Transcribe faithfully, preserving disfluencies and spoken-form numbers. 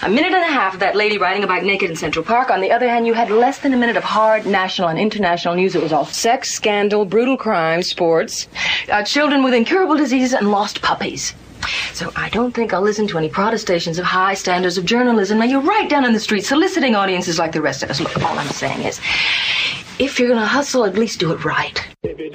A minute and a half of that lady riding a bike naked in Central Park. On the other hand, you had less than a minute of hard national and international news. It was all sex, scandal, brutal crime, sports, uh, children with incurable diseases, and lost puppies. So I don't think I'll listen to any protestations of high standards of journalism. Now, you're right down in the street soliciting audiences like the rest of us. Look, all I'm saying is, if you're going to hustle, at least do it right.